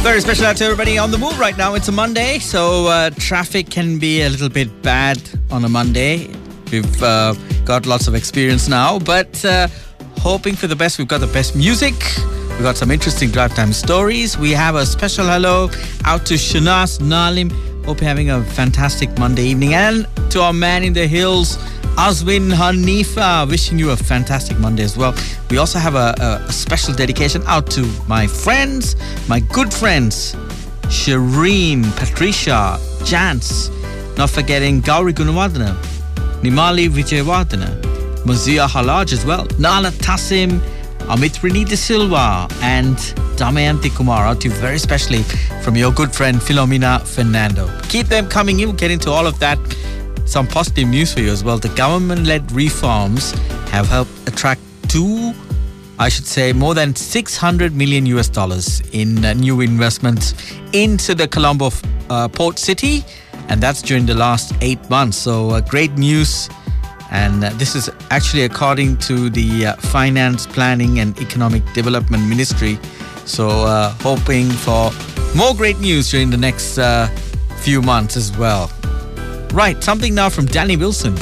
Very special out to everybody on the move right now. It's a Monday, so traffic can be a little bit bad on a Monday. We've got lots of experience now, but hoping for the best. We've got the best music. We've got some interesting drive time stories. We have a special hello out to Shanas Nalim. Hope you're having a fantastic Monday evening. And to our man in the hills, Azwin Hanifa, wishing you a fantastic Monday as well. We also have a special dedication out to my friends, my good friends, Shireen, Patricia, Jance, not forgetting Gauri Gunawardana, Nimali Vijayawardana, Mazia Halaj as well, Nala Tassim, Amit Rini De Silva, and Damayanti Kumar, out to you very specially from your good friend Philomena Fernando. Keep them coming in, we'll get into all of that. Some positive news for you as well. The government-led reforms have helped attract more than $600 million in new investments into the Colombo port city, and that's during the last 8 months. So great news, and this is actually according to the Finance, Planning and Economic Development Ministry. So hoping for more great news during the next few months as well. Right, something now from Danny Wilson.